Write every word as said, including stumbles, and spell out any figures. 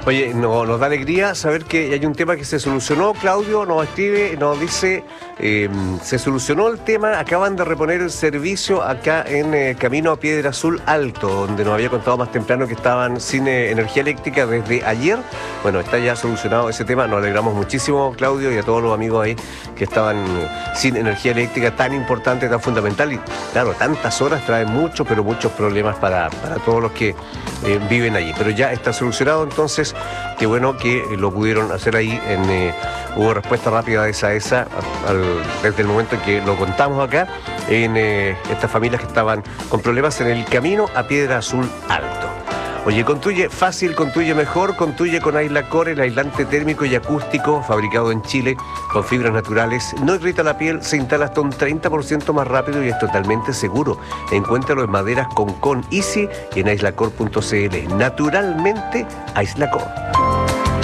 Oye, no, nos da alegría saber que hay un tema que se solucionó. Claudio nos escribe, nos dice, eh, se solucionó el tema, acaban de reponer el servicio acá en eh, Camino a Piedra Azul Alto, donde nos había contado más temprano que estaban sin eh, energía eléctrica desde ayer. Bueno, está ya solucionado ese tema, nos alegramos muchísimo, Claudio, y a todos los amigos ahí que estaban eh, sin energía eléctrica tan importante, tan fundamental, y claro, tantas horas trae muchos, pero muchos problemas para, para todos los que eh, viven allí. Pero ya está solucionado, entonces qué bueno que lo pudieron hacer ahí. En, eh, hubo respuesta rápida de esa a esa al, desde el momento en que lo contamos acá en eh, estas familias que estaban con problemas en el Camino a Piedra Azul Alto. Oye, construye fácil, construye mejor, construye con Aislacor, el aislante térmico y acústico fabricado en Chile con fibras naturales. No irrita la piel, se instala hasta un treinta por ciento más rápido y es totalmente seguro. Encuéntralo en maderas con Con Easy y en aislacor punto c l. Naturalmente, Aislacor.